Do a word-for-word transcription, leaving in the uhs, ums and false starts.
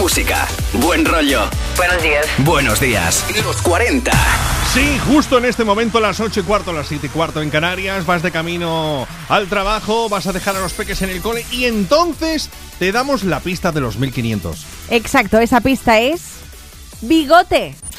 música, buen rollo. Buenos días. Buenos días. Los cuarenta. Sí, justo en este momento, las ocho y cuarto, las siete y cuarto en Canarias, vas de camino al trabajo, vas a dejar a los peques en el cole y entonces te damos la pista de los mil quinientos. Exacto, esa pista es Bigote.